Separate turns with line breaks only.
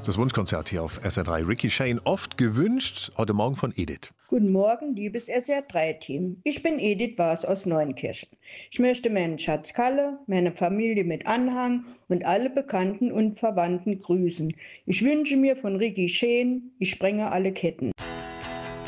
Das Wunschkonzert hier auf SR3. Ricky Shane, oft gewünscht, heute Morgen von Edith.
Guten Morgen, liebes SR3-Team. Ich bin Edith Baas aus Neunkirchen. Ich möchte meinen Schatz Kalle, meine Familie mit Anhang und alle Bekannten und Verwandten grüßen. Ich wünsche mir von Ricky Shane, ich sprenge alle Ketten.